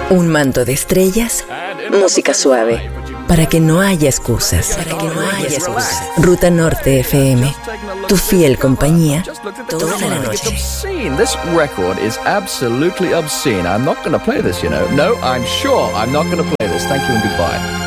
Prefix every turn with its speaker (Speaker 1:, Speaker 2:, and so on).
Speaker 1: Un manto de estrellas, música suave, para que no haya excusas. Ruta Norte FM, tu fiel compañía toda la noche.
Speaker 2: This record is absolutely obscene. I'm not going to play this, you know. No, I'm sure I'm not going to play this. Thank you and goodbye.